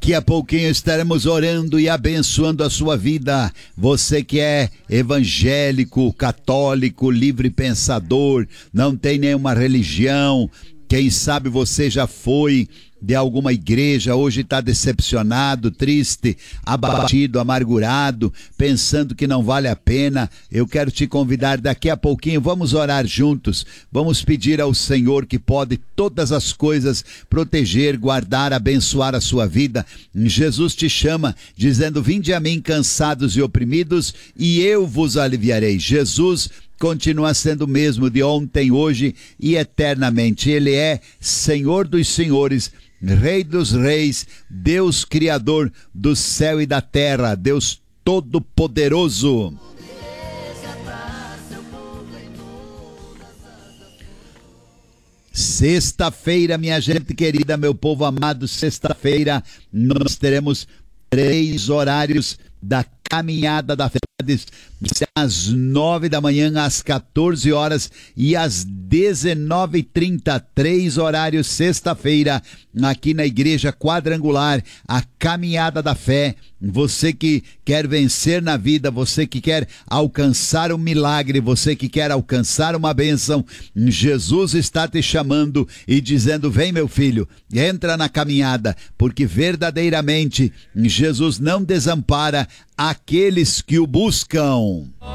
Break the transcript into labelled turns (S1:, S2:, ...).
S1: Daqui a pouquinho estaremos orando e abençoando a sua vida. Você que é evangélico, católico, livre pensador, não tem nenhuma religião, quem sabe você já foi de alguma igreja, hoje está decepcionado, triste, abatido, amargurado, pensando que não vale a pena. Eu quero te convidar daqui a pouquinho, vamos orar juntos, vamos pedir ao Senhor que pode todas as coisas proteger, guardar, abençoar a sua vida. Jesus te chama dizendo: vinde a mim cansados e oprimidos e eu vos aliviarei. Jesus continua sendo o mesmo de ontem, hoje e eternamente. Ele é Senhor dos senhores, Rei dos reis, Deus criador do céu e da terra, Deus todo-poderoso. Sexta-feira, minha gente querida, meu povo amado, sexta-feira nós teremos 3 horários da caminhada da fé, às 9 da manhã, às 14 horas e às 19h30, 3 horários, sexta-feira, aqui na Igreja Quadrangular, a caminhada da fé. Você que quer vencer na vida, você que quer alcançar um milagre, você que quer alcançar uma bênção, Jesus está te chamando e dizendo: vem, meu filho, entra na caminhada, porque verdadeiramente Jesus não desampara aqueles que o buscam.